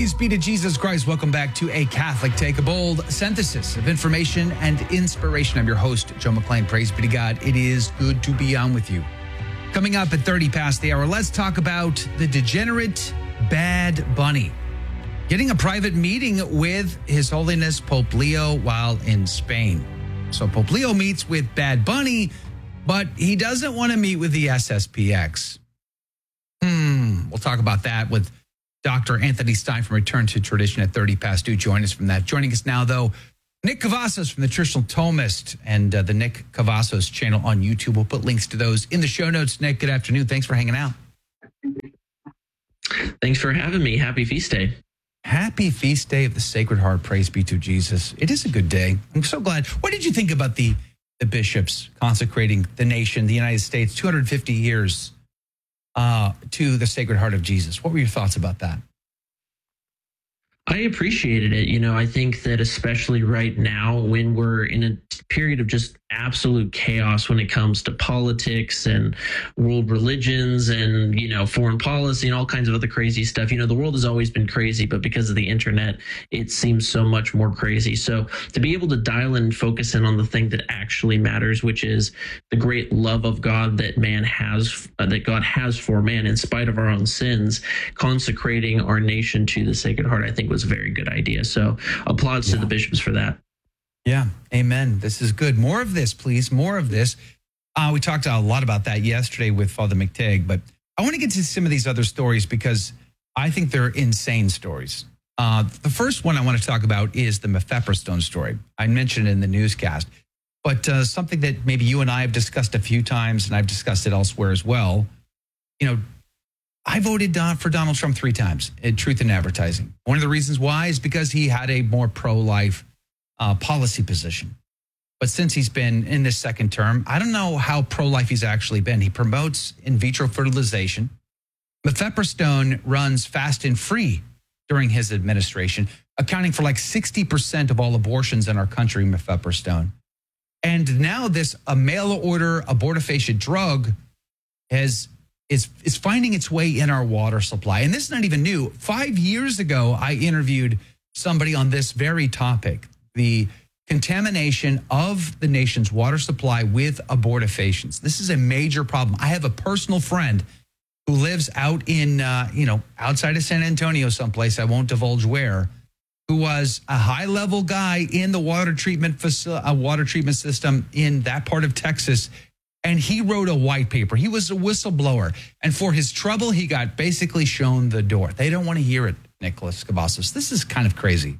Praise be to Jesus Christ. Welcome back to A Catholic Take, a bold synthesis of information and inspiration. I'm your host, Joe McClain. Praise be to God. It is good to be on with you. Coming up at 30 past the hour, let's talk about the degenerate Bad Bunny getting a private meeting with His Holiness Pope Leo while in Spain. So Pope Leo meets with Bad Bunny, but he doesn't want to meet with the SSPX. We'll talk about that with Dr. Anthony Stein from Return to Tradition at 30 past 2. Join us from that. Joining us now, though, Nick Cavazos from the Traditional Thomist and the Nick Cavazos channel on YouTube. We'll put links to those in the show notes. Nick, good afternoon. Thanks for hanging out. Thanks for having me. Happy feast day. Happy feast day of the Sacred Heart. Praise be to Jesus. It is a good day. I'm so glad. What did you think about the bishops consecrating the nation, the United States, 250 years to the Sacred Heart of Jesus? What were your thoughts about that? I appreciated it. You know, I think that especially right now when we're in a period of just absolute chaos when it comes to politics and world religions and, you know, foreign policy and all kinds of other crazy stuff. You know, the world has always been crazy, but because of the internet, it seems so much more crazy. So to be able to dial in and focus in on the thing that actually matters, which is the great love of God that man has, that God has for man in spite of our own sins, consecrating our nation to the Sacred Heart, I think was a very good idea. So applause to the bishops for that. Yeah. Amen. This is good. More of this, please. More of this. We talked a lot about that yesterday with Father McTagg, but I want to get to some of these other stories because I think they're insane stories. The first one I want to talk about is the Mifepristone story. I mentioned it in the newscast, but something that maybe you and I have discussed a few times, and I've discussed it elsewhere as well. You know, I voted for Donald Trump 3 times at Truth in Advertising. One of the reasons why is because he had a more pro-life policy position. But since he's been in this second term, I don't know how pro-life he's actually been. He promotes in vitro fertilization. Mifepristone runs fast and free during his administration, accounting for like 60% of all abortions in our country, Mifepristone. And now this mail-order abortifacient drug is finding its way in our water supply. And this is not even new. 5 years ago, I interviewed somebody on this very topic, the contamination of the nation's water supply with abortifacients. This is a major problem. I have a personal friend who lives out in, outside of San Antonio someplace, I won't divulge where, who was a high-level guy in the water treatment system in that part of Texas. And he wrote a white paper. He was a whistleblower. And for his trouble, he got basically shown the door. They don't want to hear it, Nicholas Cavazos. This is kind of crazy.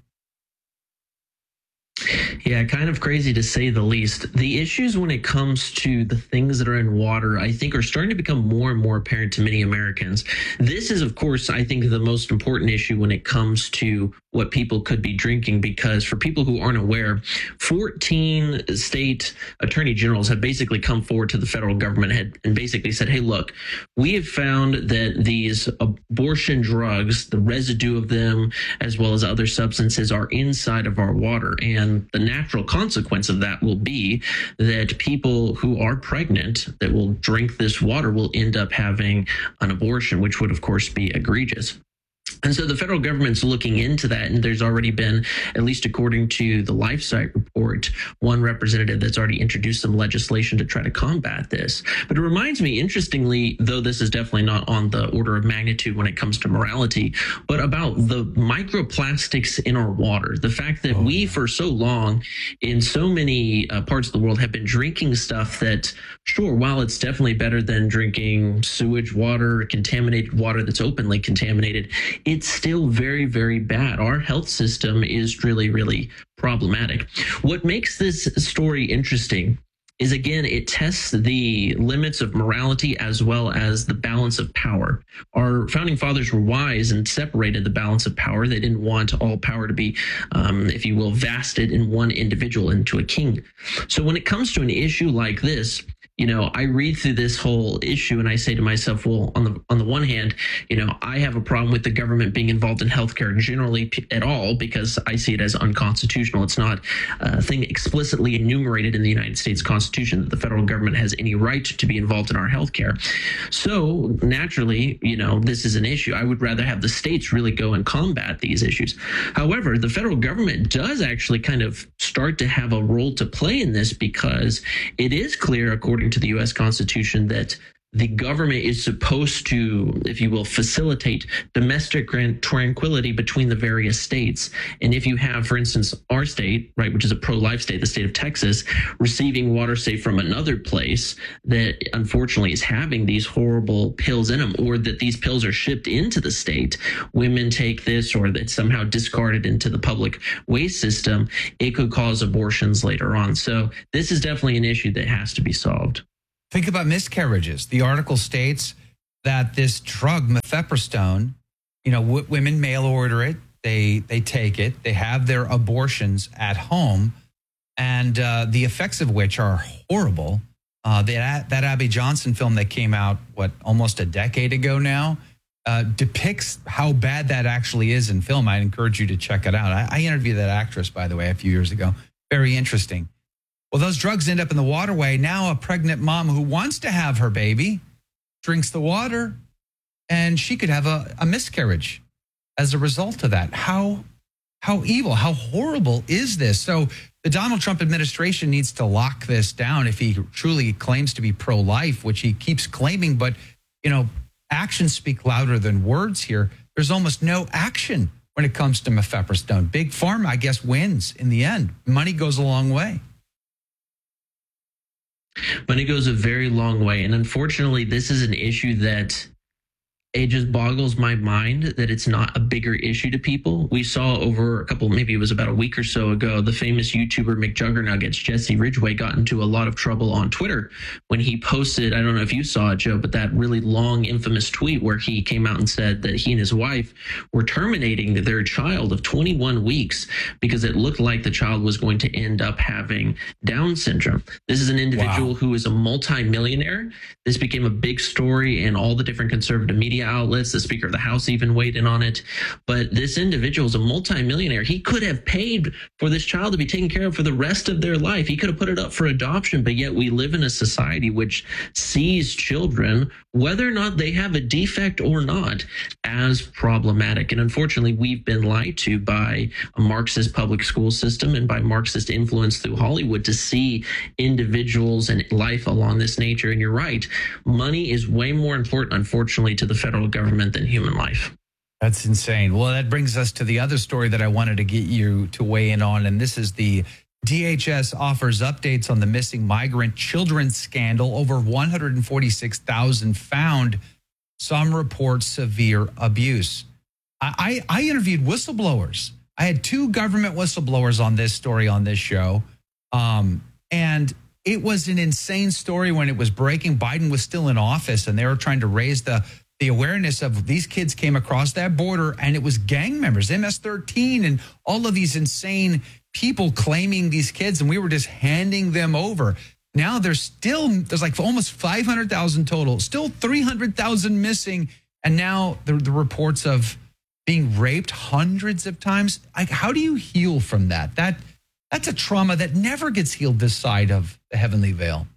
Yeah, kind of crazy to say the least. The issues when it comes to the things that are in water, I think, are starting to become more and more apparent to many Americans. This is, of course, I think the most important issue when it comes to what people could be drinking, because for people who aren't aware, 14 state attorney generals have basically come forward to the federal government and basically said, hey, look, we have found that these abortion drugs, the residue of them, as well as other substances, are inside of our water. And the natural consequence of that will be that people who are pregnant that will drink this water will end up having an abortion, which would, of course, be egregious. And so the federal government's looking into that, and there's already been, at least according to the LifeSite report, one representative that's already introduced some legislation to try to combat this. But it reminds me, interestingly, though this is definitely not on the order of magnitude when it comes to morality, but about the microplastics in our water. The fact that we, for so long, in so many parts of the world, have been drinking stuff that, sure, while it's definitely better than drinking sewage water, contaminated water that's openly contaminated, it's still very, very bad. Our health system is really, really problematic. What makes this story interesting is, again, it tests the limits of morality as well as the balance of power. Our founding fathers were wise and separated the balance of power. They didn't want all power to be, if you will, vested in one individual, into a king. So when it comes to an issue like this, I read through this whole issue and I say to myself, well, on the one hand, I have a problem with the government being involved in healthcare generally at all, because I see it as unconstitutional. It's not a thing explicitly enumerated in the United States Constitution that the federal government has any right to be involved in our healthcare. So naturally, this is an issue. I would rather have the states really go and combat these issues. However, the federal government does actually kind of start to have a role to play in this, because it is clear, according to the U.S. Constitution, that the government is supposed to, if you will, facilitate domestic tranquility between the various states. And if you have, for instance, our state, right, which is a pro-life state, the state of Texas, receiving water, say, from another place that unfortunately is having these horrible pills in them, or that these pills are shipped into the state, women take this, or that's somehow discarded into the public waste system, it could cause abortions later on. So this is definitely an issue that has to be solved. Think about miscarriages. The article states that this drug, mifepristone, women mail order it, they take it, they have their abortions at home, and the effects of which are horrible. That Abby Johnson film that came out, almost a decade ago now, depicts how bad that actually is in film. I'd encourage you to check it out. I interviewed that actress, by the way, a few years ago. Very interesting. Well, those drugs end up in the waterway. Now a pregnant mom who wants to have her baby drinks the water, and she could have a miscarriage as a result of that. How evil, how horrible is this? So the Donald Trump administration needs to lock this down if he truly claims to be pro-life, which he keeps claiming. But, actions speak louder than words here. There's almost no action when it comes to mifepristone. Big Pharma, I guess, wins in the end. Money goes a long way. Money goes a very long way. And unfortunately, this is an issue that it just boggles my mind that it's not a bigger issue to people. We saw over maybe it was about a week or so ago, the famous YouTuber McJuggernuggets, Jesse Ridgway, got into a lot of trouble on Twitter when he posted, I don't know if you saw it, Joe, but that really long, infamous tweet where he came out and said that he and his wife were terminating their child of 21 weeks because it looked like the child was going to end up having Down syndrome. This is an individual who is a multimillionaire. This became a big story in all the different conservative media outlets. The Speaker of the House even weighed in on it. But this individual is a multimillionaire. He could have paid for this child to be taken care of for the rest of their life. He could have put it up for adoption, but yet we live in a society which sees children, whether or not they have a defect or not, as problematic. And unfortunately, we've been lied to by a Marxist public school system and by Marxist influence through Hollywood to see individuals and life along this nature. And you're right, money is way more important, unfortunately, to the federal government than human life. That's insane. Well, that brings us to the other story that I wanted to get you to weigh in on, and this is the DHS offers updates on the missing migrant children scandal. Over 146,000 found. Some report severe abuse. I interviewed whistleblowers. I had 2 government whistleblowers on this story on this show, and it was an insane story when it was breaking. Biden was still in office, and they were trying to raise the awareness of these kids came across that border, and it was gang members, MS-13, and all of these insane people claiming these kids, and we were just handing them over. Now there's like almost 500,000 total, still 300,000 missing, and now the reports of being raped hundreds of times. Like, how do you heal from that? That's a trauma that never gets healed this side of the heavenly veil.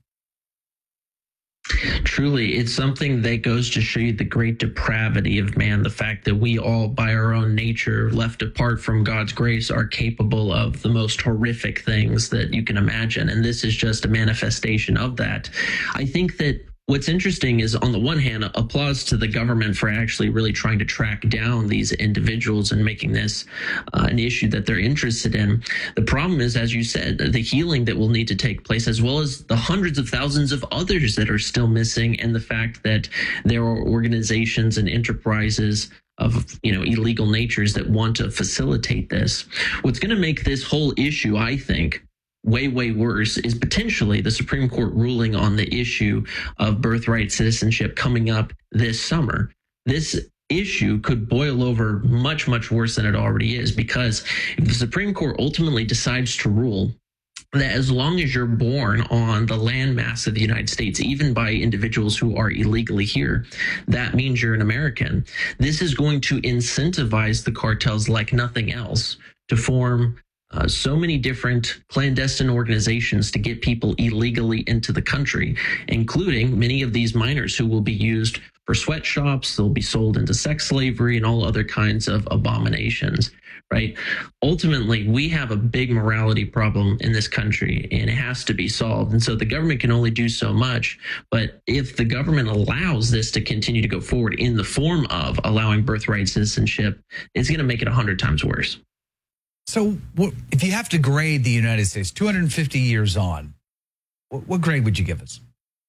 Truly, it's something that goes to show you the great depravity of man, the fact that we all, by our own nature, left apart from God's grace, are capable of the most horrific things that you can imagine. And this is just a manifestation of that. I think that what's interesting is, on the one hand, applause to the government for actually really trying to track down these individuals and making this an issue that they're interested in. The problem is, as you said, the healing that will need to take place, as well as the hundreds of thousands of others that are still missing, and the fact that there are organizations and enterprises of illegal natures that want to facilitate this. What's going to make this whole issue, I think, way worse is potentially the Supreme Court ruling on the issue of birthright citizenship coming up this summer. This issue could boil over much worse than it already is, because if the Supreme Court ultimately decides to rule that as long as you're born on the landmass of the United States, even by individuals who are illegally here, that means you're an American. This is going to incentivize the cartels like nothing else to form so many different clandestine organizations to get people illegally into the country, including many of these minors who will be used for sweatshops. They'll be sold into sex slavery and all other kinds of abominations, right? Ultimately, we have a big morality problem in this country, and it has to be solved. And so the government can only do so much. But if the government allows this to continue to go forward in the form of allowing birthright citizenship, it's going to make it 100 times worse. So if you have to grade the United States 250 years on, what grade would you give us?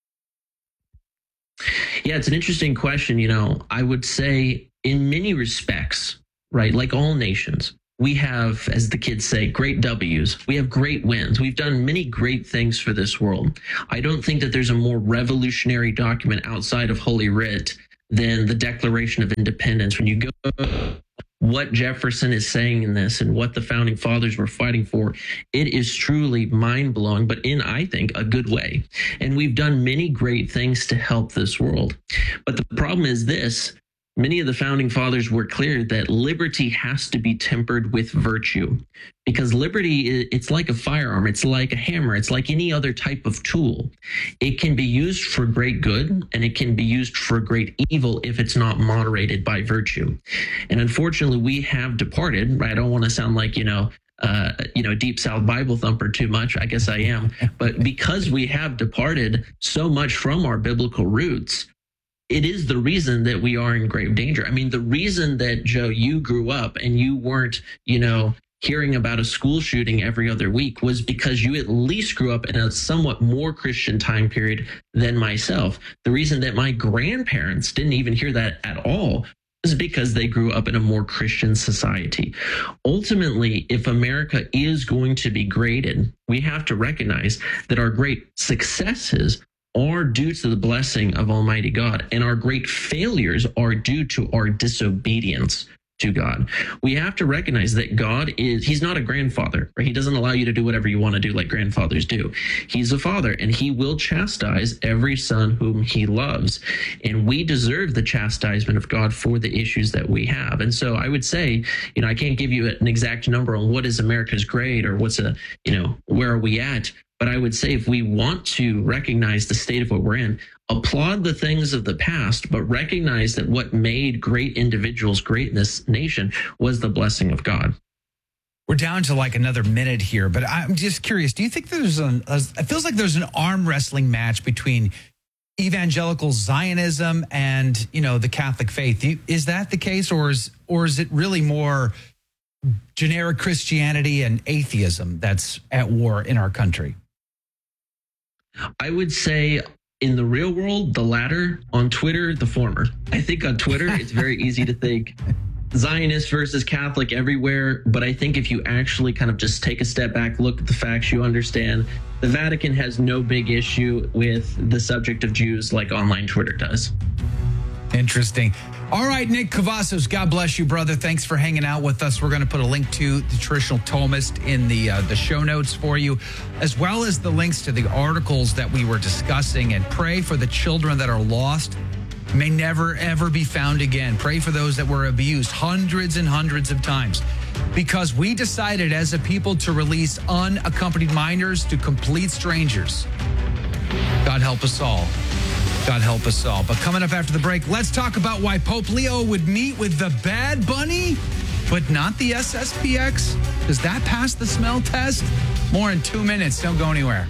Yeah, it's an interesting question. I would say in many respects, right, like all nations, we have, as the kids say, great W's. We have great wins. We've done many great things for this world. I don't think that there's a more revolutionary document outside of Holy Writ than the Declaration of Independence. When you go what Jefferson is saying in this and what the founding fathers were fighting for, it is truly mind-blowing, but in, I think, a good way. And we've done many great things to help this world. But the problem is this: many of the founding fathers were clear that liberty has to be tempered with virtue, because liberty, it's like a firearm. It's like a hammer. It's like any other type of tool. It can be used for great good, and it can be used for great evil if it's not moderated by virtue. And unfortunately, we have departed, right? I don't want to sound like, Deep South Bible thumper too much. I guess I am. But because we have departed so much from our biblical roots, it is the reason that we are in grave danger. I mean, the reason that, Joe, you grew up and you weren't, hearing about a school shooting every other week was because you at least grew up in a somewhat more Christian time period than myself. The reason that my grandparents didn't even hear that at all is because they grew up in a more Christian society. Ultimately, if America is going to be graded, we have to recognize that our great successes are due to the blessing of Almighty God, and our great failures are due to our disobedience to God. We have to recognize that God he's not a grandfather, right? He doesn't allow you to do whatever you want to do like grandfathers do. He's a father, and he will chastise every son whom he loves. And we deserve the chastisement of God for the issues that we have. And so I would say, I can't give you an exact number on what is America's grade or where are we at? But I would say if we want to recognize the state of what we're in, applaud the things of the past, but recognize that what made great individuals great in this nation was the blessing of God. We're down to like another minute here, but I'm just curious. Do you think it feels like there's an arm wrestling match between evangelical Zionism and, the Catholic faith? Is that the case, or is it really more generic Christianity and atheism that's at war in our country? I would say in the real world, the latter. On Twitter, the former. I think on Twitter, it's very easy to think Zionist versus Catholic everywhere. But I think if you actually kind of just take a step back, look at the facts, you understand the Vatican has no big issue with the subject of Jews like online Twitter does. Interesting. All right, Nick Cavazos, God bless you, brother. Thanks for hanging out with us. We're going to put a link to the Traditional Thomist in the show notes for you, as well as the links to the articles that we were discussing. And pray for the children that are lost, may never, ever be found again. Pray for those that were abused hundreds and hundreds of times, because we decided as a people to release unaccompanied minors to complete strangers. God help us all. God help us all. But coming up after the break, let's talk about why Pope Leo would meet with the Bad Bunny, but not the SSPX. Does that pass the smell test? More in 2 minutes. Don't go anywhere.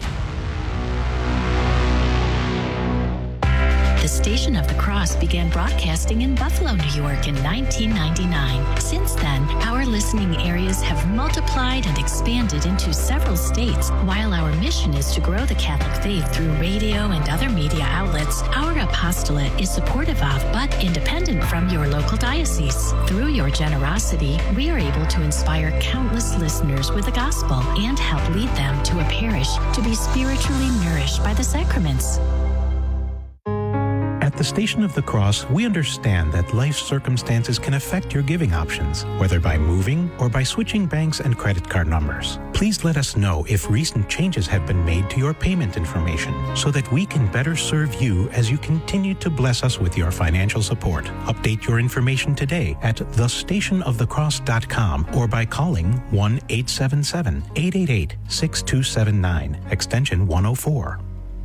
The Station of the Cross began broadcasting in Buffalo, New York in 1999. Since then, our listening areas have multiplied and expanded into several states. While our mission is to grow the Catholic faith through radio and other media outlets, our apostolate is supportive of but independent from your local diocese. Through your generosity, we are able to inspire countless listeners with the gospel and help lead them to a parish to be spiritually nourished by the sacraments. At the Station of the Cross, we understand that life circumstances can affect your giving options, whether by moving or by switching banks and credit card numbers. Please let us know if recent changes have been made to your payment information so that we can better serve you as you continue to bless us with your financial support. Update your information today at thestationofthecross.com or by calling 1-877-888-6279, extension 104.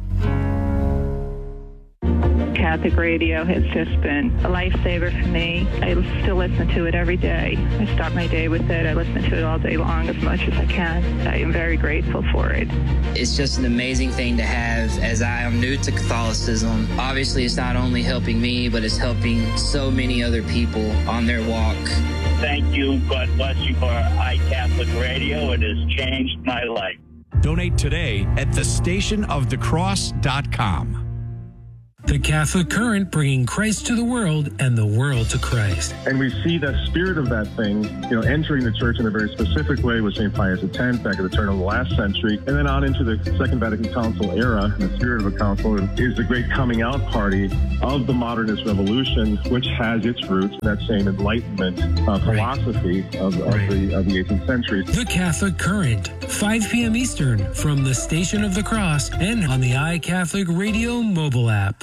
Catholic radio has just been a lifesaver for me. I still listen to it every day. I start my day with it. I listen to it all day long as much as I can. I am very grateful for it. It's just an amazing thing to have as I am new to Catholicism. Obviously, it's not only helping me, but it's helping so many other people on their walk. Thank you. God bless you for iCatholic Radio. It has changed my life. Donate today at thestationofthecross.com. The Catholic Current, bringing Christ to the world and the world to Christ. And we see the spirit of that thing, entering the church in a very specific way with St. Pius X back at the turn of the last century, and then on into the Second Vatican Council era. And the spirit of a council is the great coming out party of the modernist revolution, which has its roots in that same Enlightenment philosophy of the 18th century. The Catholic Current, 5 p.m. Eastern, from the Station of the Cross and on the iCatholic Radio mobile app.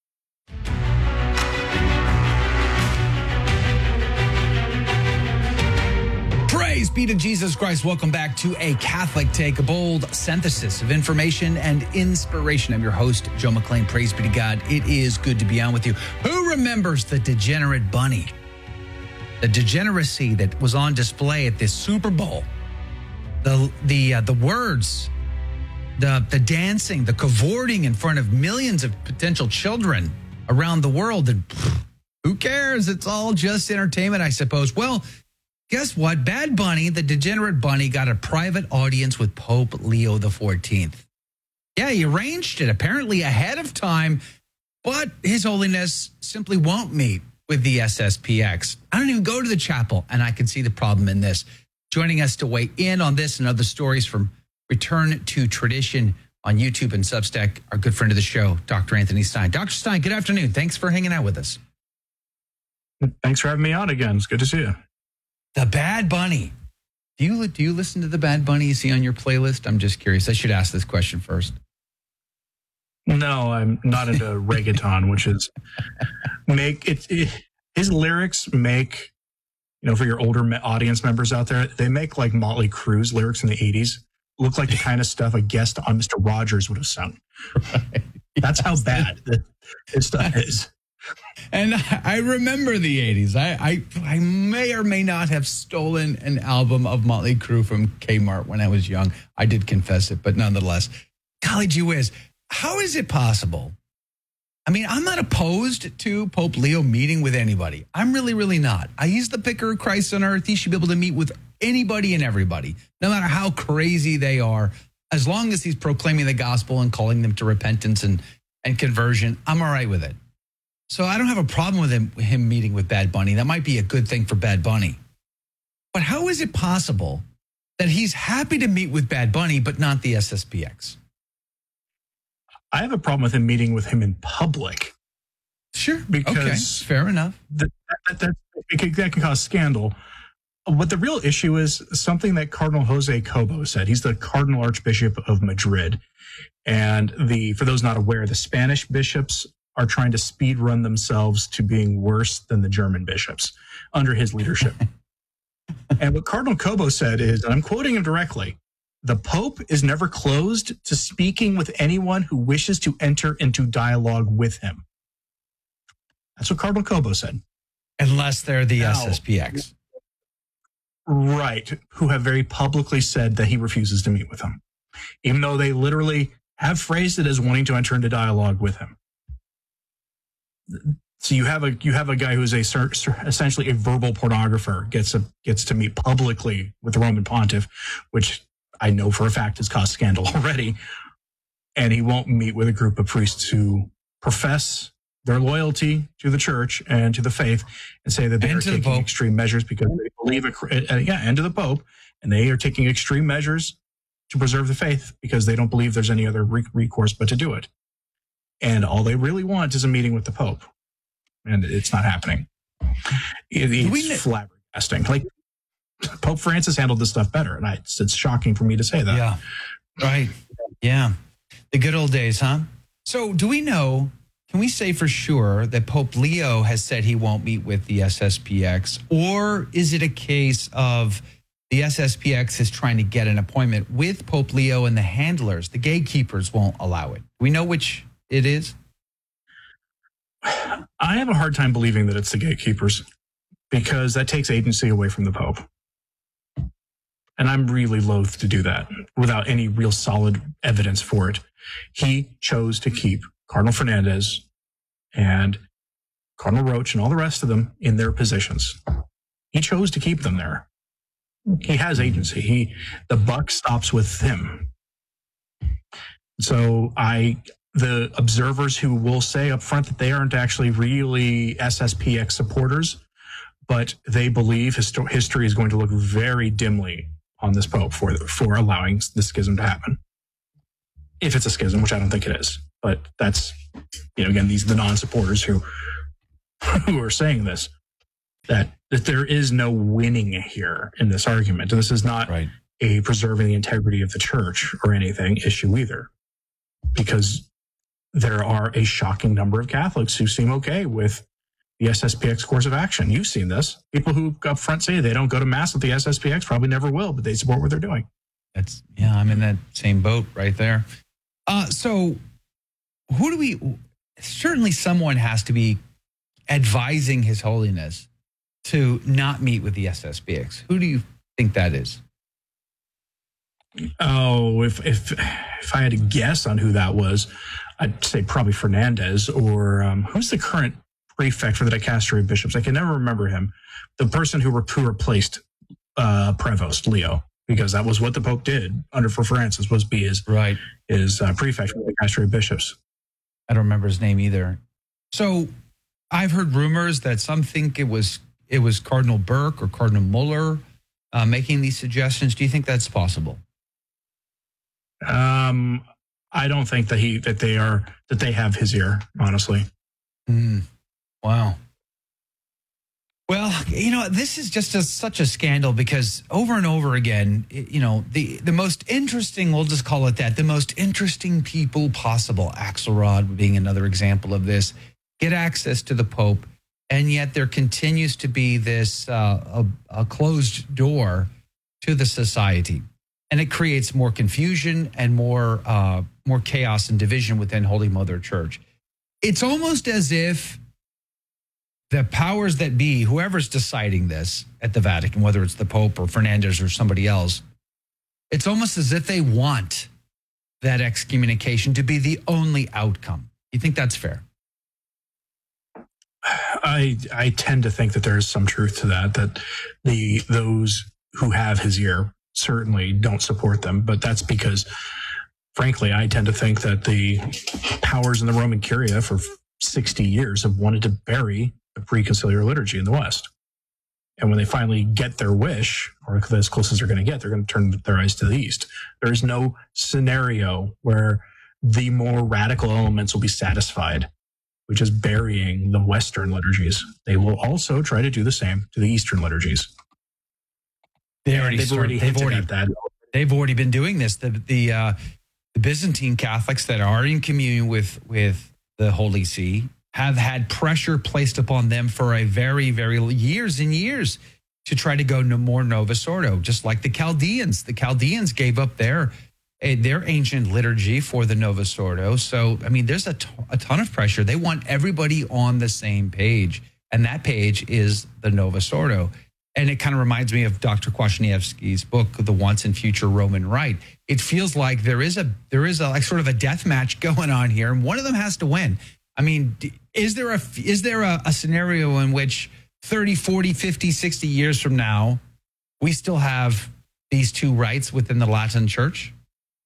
Praise be to Jesus Christ. Welcome back to A Catholic Take, a bold synthesis of information and inspiration. I'm your host, Joe McClain. Praise be to God. It is good to be on with you. Who remembers the degenerate bunny? The degeneracy that was on display at this Super Bowl. The words, the dancing, the cavorting in front of millions of potential children around the world. And who cares? It's all just entertainment, I suppose. Well, guess what? Bad Bunny, the degenerate bunny, got a private audience with Pope Leo XIV. Yeah, he arranged it apparently ahead of time, but His Holiness simply won't meet with the SSPX. I don't even go to the chapel, and I can see the problem in this. Joining us to weigh in on this and other stories from Return to Tradition on YouTube and Substack, our good friend of the show, Dr. Anthony Stein. Dr. Stein, good afternoon. Thanks for hanging out with us. Thanks for having me on again. It's good to see you. The Bad Bunny. Do you listen to the Bad Bunny? Is he on your playlist? I'm just curious. I should ask this question first. No, I'm not into reggaeton, which is his lyrics make, for your older audience members out there, they make like Motley Crue's lyrics in the 80s look like the kind of stuff a guest on Mr. Rogers would have sung. Right. That's how bad his stuff is. And I remember the 80s. I may or may not have stolen an album of Motley Crue from Kmart when I was young. I did confess it, but nonetheless. Golly gee whiz, how is it possible? I mean, I'm not opposed to Pope Leo meeting with anybody. I'm really, really not. He's the picker of Christ on earth. He should be able to meet with anybody and everybody, no matter how crazy they are. As long as he's proclaiming the gospel and calling them to repentance and conversion, I'm all right with it. So I don't have a problem with him meeting with Bad Bunny. That might be a good thing for Bad Bunny. But how is it possible that he's happy to meet with Bad Bunny, but not the SSPX? I have a problem with him meeting with him in public. Sure. Because okay. Fair enough. That can cause scandal. What the real issue is something that Cardinal Jose Cobo said. He's the Cardinal Archbishop of Madrid. And for those not aware, the Spanish bishops are trying to speed run themselves to being worse than the German bishops under his leadership. And what Cardinal Cobo said is, and I'm quoting him directly, the Pope is never closed to speaking with anyone who wishes to enter into dialogue with him. That's what Cardinal Cobo said. Unless they're the SSPX. Right. Who have very publicly said that he refuses to meet with them, even though they literally have phrased it as wanting to enter into dialogue with him. So you have a guy who's essentially a verbal pornographer gets to meet publicly with the Roman Pontiff, which I know for a fact has caused scandal already, and he won't meet with a group of priests who profess their loyalty to the church and to the faith and say that they are taking extreme measures because they believe and to the Pope, and they are taking extreme measures to preserve the faith because they don't believe there's any other recourse but to do it. And all they really want is a meeting with the Pope. and it's not happening. It's flabbergasting. Like, Pope Francis handled this stuff better, and it's shocking for me to say that. Yeah, right. Yeah, the good old days, huh? So do we know, can we say for sure that Pope Leo has said he won't meet with the SSPX, or is it a case of the SSPX is trying to get an appointment with Pope Leo and the handlers, the gatekeepers, won't allow it? Do we know which it is? I have a hard time believing that it's the gatekeepers, because that takes agency away from the Pope. And I'm really loath to do that without any real solid evidence for it. He chose to keep Cardinal Fernandez and Cardinal Roach and all the rest of them in their positions. He chose to keep them there. He has agency. The buck stops with him. So the observers who will say up front that they aren't actually really SSPX supporters, but they believe history is going to look very dimly on this Pope for allowing the schism to happen. If it's a schism, which I don't think it is. But that's, again, these are the non-supporters who are saying this, that there is no winning here in this argument. And this is not a preserving the integrity of the church or anything issue either, because there are a shocking number of Catholics who seem okay with the SSPX course of action. You've seen this. People who up front say they don't go to Mass with the SSPX probably never will, but they support what they're doing. I'm in that same boat right there. So certainly someone has to be advising His Holiness to not meet with the SSPX. Who do you think that is? Oh, if I had to guess on who that was, I'd say probably Fernandez, or who's the current prefect for the dicastery of bishops? I can never remember him. The person who replaced Prevost Leo, because that was what the Pope did for Francis, was be his prefect for the dicastery of bishops. I don't remember his name either. So I've heard rumors that some think it was Cardinal Burke or Cardinal Muller making these suggestions. Do you think that's possible? I don't think that they have his ear, honestly. Wow. Well, this is just such a scandal, because over and over again, the most interesting, we'll just call it that, the most interesting people possible, Axelrod being another example of this, get access to the Pope, and yet there continues to be this a closed door to the society. And it creates more confusion and more chaos and division within Holy Mother Church. It's almost as if the powers that be, whoever's deciding this at the Vatican, whether it's the Pope or Fernandez or somebody else, it's almost as if they want that excommunication to be the only outcome. You think that's fair? I tend to think that there is some truth to that those who have his ear certainly don't support them, but that's because, frankly, I tend to think that the powers in the Roman Curia for 60 years have wanted to bury the preconciliar liturgy in the West. And when they finally get their wish, or as close as they're going to get, they're going to turn their eyes to the East. There is no scenario where the more radical elements will be satisfied, which is burying the Western liturgies. They will also try to do the same to the Eastern liturgies. They've already been doing this. The Byzantine Catholics that are in communion with the Holy See have had pressure placed upon them for a very, very years and years to try to go more Novus Ordo, just like the Chaldeans. The Chaldeans gave up their ancient liturgy for the Novus Ordo. So, there's a ton of pressure. They want everybody on the same page, and that page is the Novus Ordo. And it kind of reminds me of Dr. Kwasniewski's book, The Once and Future Roman Rite. It feels like there is a like sort of a death match going on here, and one of them has to win. Is there a scenario in which 30, 40, 50, 60 years from now, we still have these two rites within the Latin Church?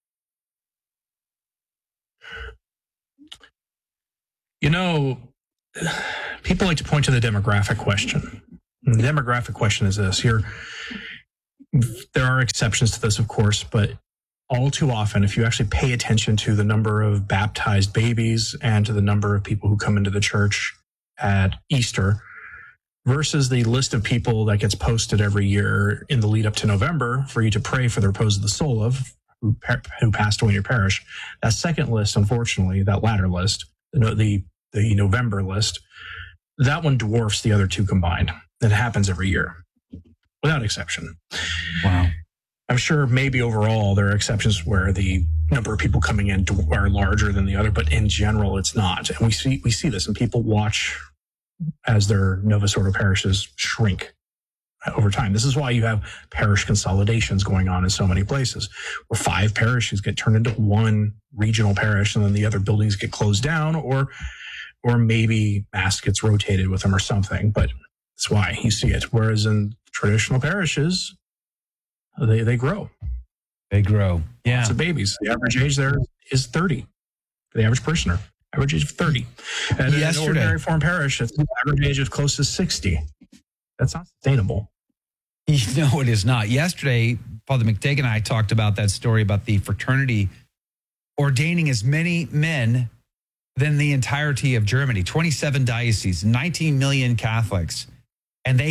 People like to point to the demographic question. The demographic question is this. There are exceptions to this, of course, but all too often, if you actually pay attention to the number of baptized babies and to the number of people who come into the church at Easter versus the list of people that gets posted every year in the lead up to November for you to pray for the repose of the soul of who passed away in your parish. That second list, unfortunately, that latter list, the November list, that one dwarfs the other two combined. It happens every year, without exception. Wow. I'm sure maybe overall there are exceptions where the number of people coming in are larger than the other, but in general, it's not. And we see this, and people watch as their Novus Ordo parishes shrink over time. This is why you have parish consolidations going on in so many places, where 5 parishes get turned into one regional parish, and then the other buildings get closed down, or maybe Mass gets rotated with them or something. But that's why you see it. Whereas in traditional parishes, they grow. They grow. Yeah. Lots of babies. The average age there is 30 for the average parishioner. Average age of 30. And in an ordinary form parish, it's an average age of close to 60. That's not sustainable. No, it is not. Yesterday, Father McTague and I talked about that story about the fraternity ordaining as many men than the entirety of Germany, 27 dioceses, 19 million Catholics. And they